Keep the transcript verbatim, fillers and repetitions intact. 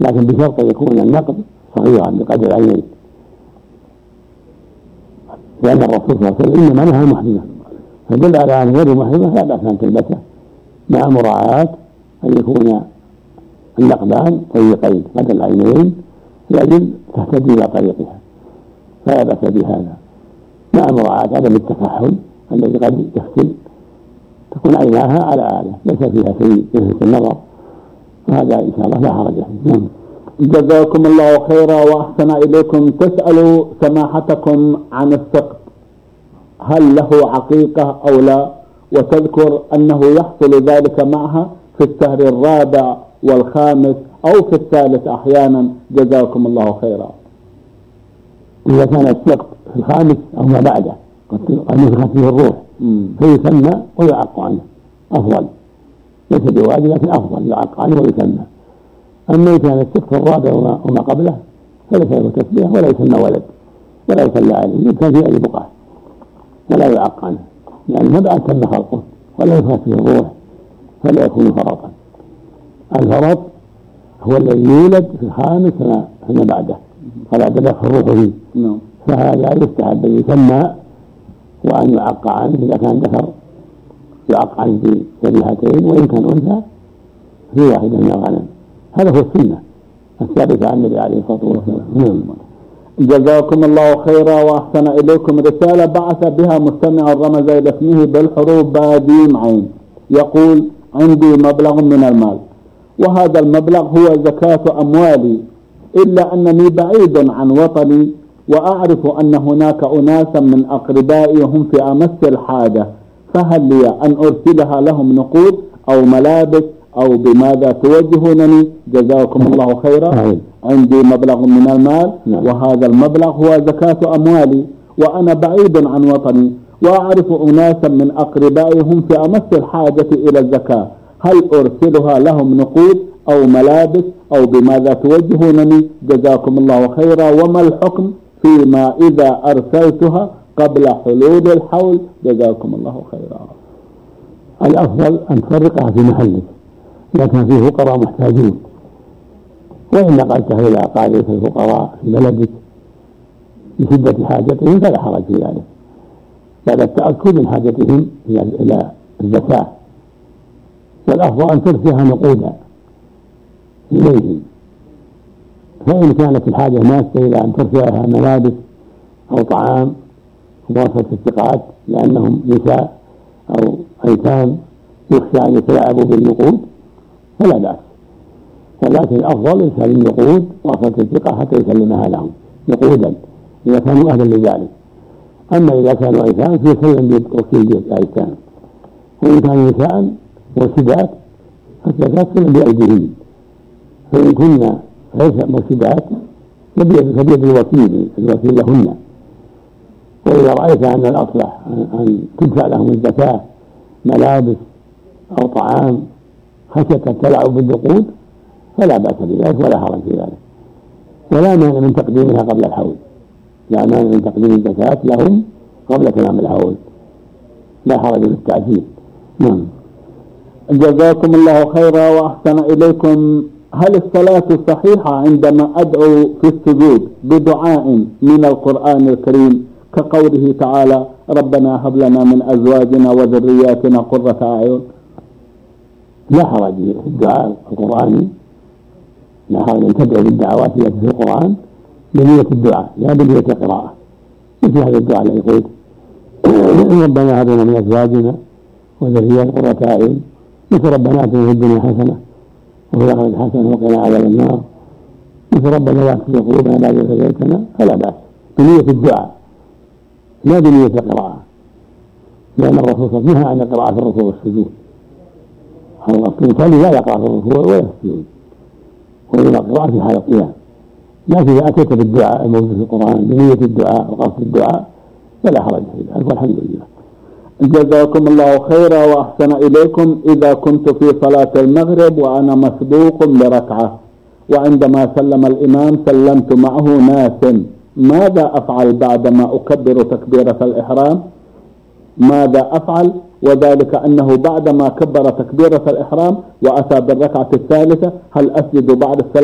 لكن بشرط أن يكون النقد صغيرا بقدر العينين، لأن الرسول صلى الله عليه وسلم إنما نهى المحرمة، فدل على أن غير المحرمة لا بأس أن تلبسه مع مراعاة أن يكون النقدان طريقين قدر العينين لأجل تهتدي إلى طريقها، فلا بأس بهذا، مع مراعاة عدم التكحل الذي قد يفتن تكون عيناها على آلة ليس فيها شيء يلفت النظر، وهذا إن شاء الله لا حرج فيه. جزاكم الله خيرا وأحسن إليكم. تسأل سماحتكم عن السقط، هل له عقيقة أو لا؟ وتذكر أنه يحصل ذلك معها في الشهر الرابع والخامس أو في الثالث أحيانا. جزاكم الله خيرا. إذا كان السقط في الخامس أو ما بعده قد نفخت فيه الروح فيسمى ويعق عنه أفضل، ليس بواجب لكن أفضل يعق عنه ويسمى. أما إذا كان السقط الرابع وما قبله فليس له تسمية ولا يسمى ولد ولا يصلى عليه، يمكن في أي بقعة ولا يعق عنه، يعني ما بعد تم خلقه ولا يفخت فيه الروح فلا يكون فرطا. الفرط هو الذي يولد في الخامس فيما بعده فلا تدخل الروح فيه، فهذا يستحب أن يسمى وأن يعق عنه إذا كان ذكر يعق عنه بجبهتين، وإن كان أنثى في واحدة من الغنم. هذا هو السنة الثابتة عن النبي عليه الصلاة والسلام. جزاكم الله خيرا وأحسن إليكم. رسالة بعث بها مستمع رمز إلى اسمه بالحروف باديم عين، يقول: عندي مبلغ من المال وهذا المبلغ هو زكاة أموالي، إلا أنني بعيد عن وطني وأعرف أن هناك أناسا من أقربائي هم في أمس الحاجة، فهل لي أن أرسلها لهم نقود أو ملابس أو بماذا توجهونني؟ جزاكم الله خيرا. عندي مبلغ من المال وهذا المبلغ هو زكاة أموالي وأنا بعيد عن وطني وأعرف أناسا من أقربائي هم في أمس الحاجة إلى الزكاة، هل أرسلها لهم نقود أو ملابس أو بماذا توجهونني؟ جزاكم الله خيرا. وما الحكم فيما إذا أرسلتها قبل حلول الحول؟ جزاكم الله خيرا. الأفضل أن تفرقها في محلك إذا كان فيه فقراء محتاجين، وإن نقلتها إلى قاعدة الفقراء في بلدك لشدة حاجتهم فلا حرج في ذلك، بعد التأكد من حاجتهم إلى الزكاة. والأفضل أن ترسلها نقودا إليهم، فإن كانت الحاجة ماسة إلى أن ترسلها ملابس أو طعام ومواصلة الثقات لأنهم نساء أو أيتام يخشى أن يتلاعبوا بالنقود فلا بأس، ولكن الأفضل إرسال النقود ومواصلة الثقة حتى يسلمها لهم نقودا إذا كانوا أهلا لذلك. أما إذا كانوا أيتام فيسلم بوكيل الأيتام، وإن كانوا نساء مرشدات فالزكاة تسلم بأيديهن، فإن كنا غير مرشدات فبيد الوكيل الوكيل لهن. وإذا رأيت أن الأصلح أن تدفع لهم الزكاة ملابس أو طعام خشية التلاعب بالنقود فلا بأس بذلك ولا حرج في ذلك، ولا مانع من تقديمها قبل الحول، لا مانع من تقديم الزكاة لهم قبل تمام الحول، لا حرج في التعجيل. نعم. جزاكم الله خيرا وأحسن إليكم. هل الصلاة صحيحة عندما أدعو في السجود بدعاء من القرآن الكريم كقوله تعالى: ربنا هب لنا من أزواجنا وذرياتنا قرة أعين؟ لا حرج في الدعاء القرآني، لا حرج أن تدعو بالدعوات التي في القرآن بنية الدعاء لا بنية القراءة، مثل هذا الدعاء الذي يقول: ربنا هب لنا من أزواجنا وذرياتنا قرة أعين، مثل ربنا آتنا في الدنيا حسنة وفي الآخرة حسنة وقنا عذاب النار، مثل ربنا لا تزغ قلوبنا بعد إذ هديتنا، فلا بأس بنية الدعاء لا بنية القراءة، لأن الرسول صلى الله عليه وسلم نهى عن القراءة في الركوع والسجود. الرسول لا يقرأ في الركوع ولا السجود، وإنما القراءة في حال القيام. لكن إذا أتيت بالدعاء الموجود في القرآن بنية الدعاء وقصد الدعاء فلا حرج في ذلك، والحمد لله. جزاكم الله خيرا وأحسن إليكم. إذا كنت في صلاة المغرب وأنا مسبوق بركعة وعندما سلم الإمام سلمت معه ناس، ماذا أفعل بعدما أكبر تكبيرة الإحرام؟ ماذا أفعل؟ وذلك أنه بعدما كبر تكبيرة الإحرام وأتى بالركعة الثالثة هل أسجد بعد السلام